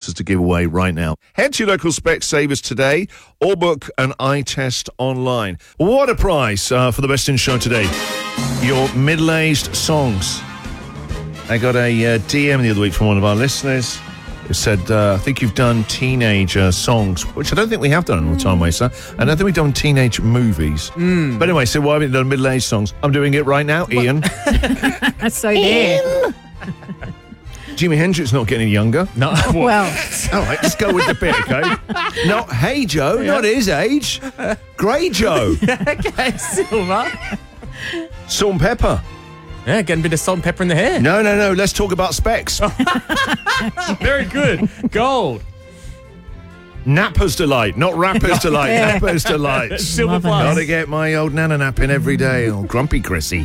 prizes to give away right now. Head to your local Specsavers today or book an eye test online. What a prize for the Best in Show today. Your middle-aged songs. I got a DM the other week from one of our listeners. It said, I think you've done teenager songs, which I don't think we have done all the time, Mesa. And I don't think we've done teenage movies. But anyway, so why haven't you done middle-aged songs? I'm doing it right now, Ian. So there. Jimi Hendrix not getting any younger. No. Well, All right, let's go with the bit, okay? Not Hey Joe, not his age. Grey Joe. Okay, Silver. Salt and pepper. Yeah, getting a bit of salt and pepper in the hair. No. Let's talk about specs. Very good. Gold. Napper's Delight, not Rapper's Delight. Yeah. Napper's Delight. Silver Loving plus. Gotta get my old Nana napping every day. Oh, grumpy Chrissy.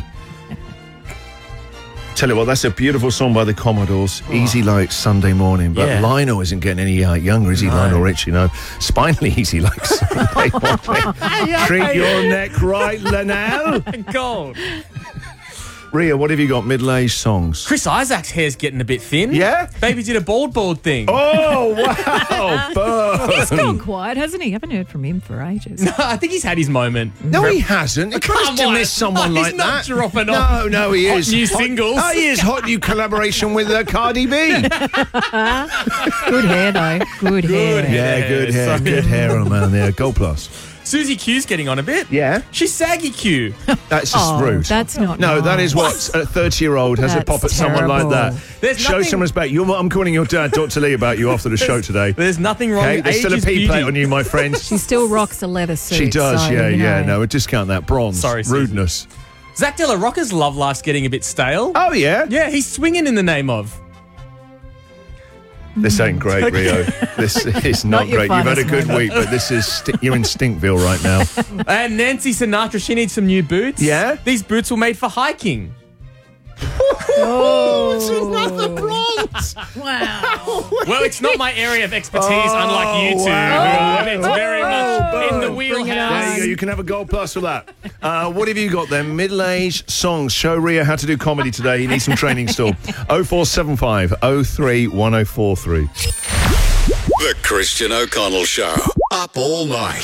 Tell you what, that's a beautiful song by the Commodores. Easy like Sunday morning. But Yeah. Lionel isn't getting any younger, is he? Lionel Rich, Spinally easy like Sunday morning. Treat your neck right, Linnell. Gold. Ria, what have you got? Middle-aged songs. Chris Isaac's hair's getting a bit thin. Yeah? Baby did a bald thing. Oh, wow. Burn. he's gone quiet, hasn't he? Haven't heard from him for ages. I think he's had his moment. No, he hasn't. It's Come nice to on. miss someone He's like not that. dropping off No, he hot is. new singles. Oh, he is. Hot new collaboration with Cardi B. Good hair, though. Good hair. Yeah, good hair. Sorry. Good hair on man there. Gold plus. Susie Q's getting on a bit. Yeah. She's saggy Q. That's just rude. That's not No, that is nice. what a 30-year-old has a That's pop at someone like that. terrible. There's Show nothing- some respect. I'm calling your dad, Dr. Lee, about you after the show today. There's nothing wrong Okay, with there's still a age is P plate beauty. on you, my friend. She still rocks a leather suit. She does, so, yeah. No, discount that. Bronze. Sorry, Susan. Rudeness. Zach De La Rocca's love life's getting a bit stale. Oh, yeah? Yeah, he's swinging in the name of. This ain't great, Rio. This is not Not your great. You've had a finest good moment. week, but this is you're in Stinkville right now. And Nancy Sinatra, she needs some new boots. Yeah? These boots were made for hiking. It's another bronze. Wow. Well, it's not my area of expertise, unlike you two. wow. But it's very much in the Bring it wheelhouse. on. There you go. You can have a gold plus for that. What have you got then? Middle-aged songs. Show Ria how to do comedy today. He needs some training still. 0475 03 1043. The Christian O'Connell Show. Up all night.